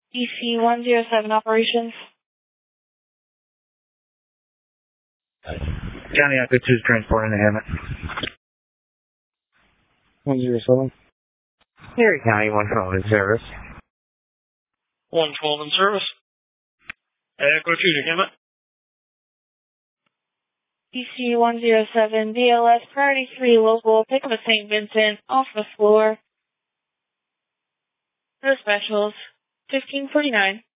DC-107 operations. County Echo 2 is transporting the Hammett. 107. Erie County 112 in service. 112 in service. Echo 2 to Hammett. DC-107, BLS Priority 3 local, pickup at St. Vincent, off the floor. No specials, 1549.